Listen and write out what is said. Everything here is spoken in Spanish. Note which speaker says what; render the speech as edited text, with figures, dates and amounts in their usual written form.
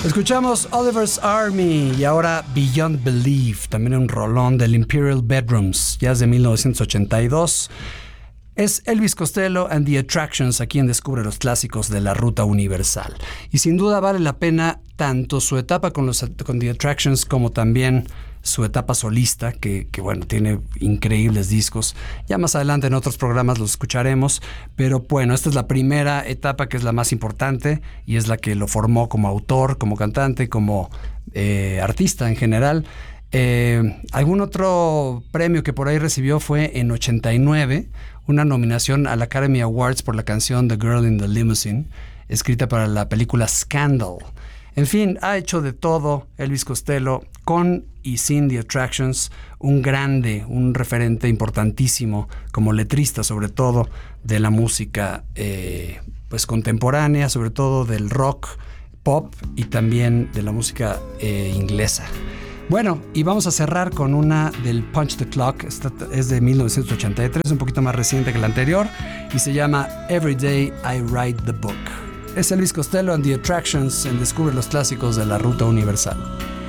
Speaker 1: Escuchamos Oliver's Army y ahora Beyond Belief, también un rolón del Imperial Bedrooms, ya es de 1982. Es Elvis Costello and the Attractions, aquí en Descubre los Clásicos de la Ruta Universal. Y sin duda vale la pena tanto su etapa con The Attractions como también su etapa solista, que bueno, tiene increíbles discos. Ya más adelante en otros programas los escucharemos, pero bueno, esta es la primera etapa que es la más importante y es la que lo formó como autor, como cantante, como artista en general. Algún otro premio que por ahí recibió fue en 89, una nominación al Academy Awards por la canción The Girl in the Limousine, escrita para la película Scandal. En fin, ha hecho de todo Elvis Costello, con y sin The Attractions, un grande, un referente importantísimo como letrista, sobre todo de la música pues contemporánea, sobre todo del rock, pop y también de la música inglesa. Bueno, y vamos a cerrar con una del Punch the Clock. Esta es de 1983, un poquito más reciente que la anterior, y se llama Every Day I Write the Book. Es Elvis Costello and the Attractions en Descubre los Clásicos de la Ruta Universal.